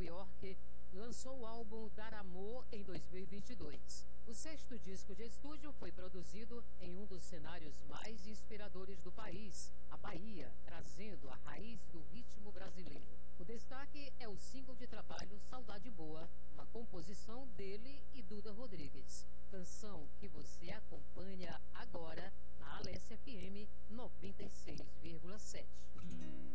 Nova York, lançou o álbum Dar Amor em 2022. O sexto disco de estúdio foi produzido em um dos cenários mais inspiradores do país, a Bahia, trazendo a raiz do ritmo brasileiro. O destaque é o single de trabalho Saudade Boa, uma composição dele e Duda Rodrigues. Canção que você acompanha agora na Alessia FM 96,7.